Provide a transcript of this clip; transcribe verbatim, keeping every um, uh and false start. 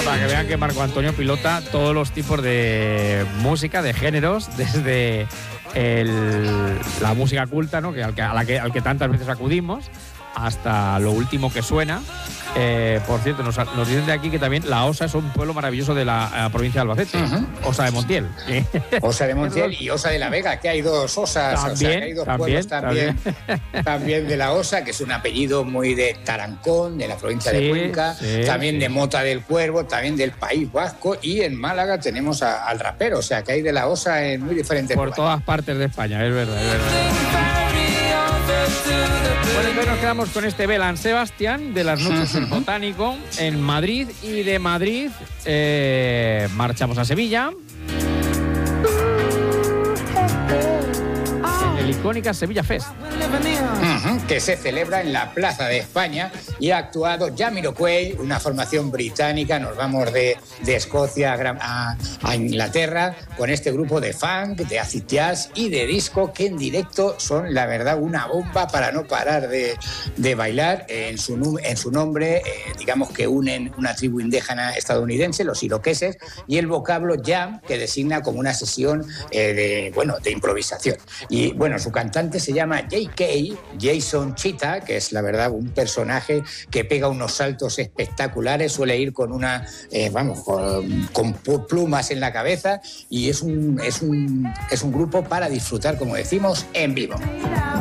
Para que vean que Marco Antonio pilota todos los tipos de música, de géneros, desde el, la música culta, ¿no? que, al, que, a la que, al que tantas veces acudimos, hasta lo último que suena. Eh, por cierto, nos, nos dicen de aquí que también La Osa es un pueblo maravilloso de la uh, provincia de Albacete. Uh-huh. Osa de Montiel. Osa de Montiel y Osa de la Vega, que hay dos osas, también, o sea, que hay dos también, pueblos también, también, también de La Osa, que es un apellido muy de Tarancón, de la provincia sí, de Cuenca, sí, también sí. de Mota del Cuervo, también del País Vasco, y en Málaga tenemos a, al rapero, o sea, que hay de La Osa en muy diferentes por lugares. todas partes de España, es verdad, es verdad. Bueno, entonces nos quedamos con este Belán Sebastián de las noches del Botánico en Madrid, y de Madrid eh, marchamos a Sevilla. El icónica Sevilla Fest, uh-huh, que se celebra en la Plaza de España, y ha actuado Jamiroquai, una formación británica. Nos vamos de, de Escocia a, a Inglaterra con este grupo de funk, de acid jazz y de disco, que en directo son, la verdad, una bomba para no parar de, de bailar. En su, en su nombre, eh, digamos que unen una tribu indígena estadounidense, los iroqueses, y el vocablo jam, que designa como una sesión eh, de, bueno, de improvisación. Y bueno, su cantante se llama J K, Jason Chita, que es la verdad un personaje que pega unos saltos espectaculares, suele ir con una, eh, vamos, con, con plumas en la cabeza, y es un, es un, es un grupo para disfrutar, como decimos, en vivo.